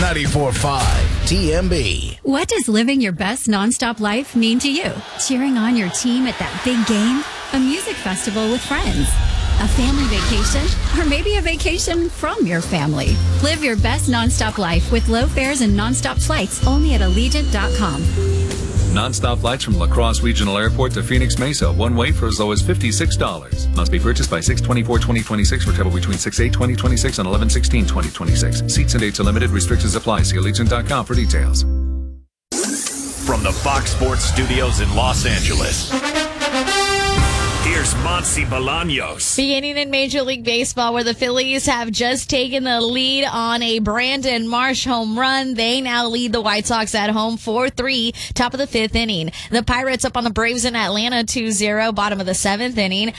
94.5 TMB. What does living your best nonstop life mean to you? Cheering on your team at that big game? A music festival with friends? A family vacation? Or maybe a vacation from your family? Live your best nonstop life with low fares and nonstop flights only at Allegiant.com. Non-stop flights from La Crosse Regional Airport to Phoenix Mesa, one way for as low as $56. Must be purchased by 6/24/2026 for travel between 6/8/2026 and 11/16/2026. Seats and dates are limited. Restrictions apply. See Allegiant.com for details. From the Fox Sports Studios in Los Angeles, here's Monty Bolaños. Beginning in Major League Baseball, where the Phillies have just taken the lead on a Brandon Marsh home run. They now lead the White Sox at home 4-3, top of the fifth inning. The Pirates up on the Braves in Atlanta 2-0, bottom of the seventh inning.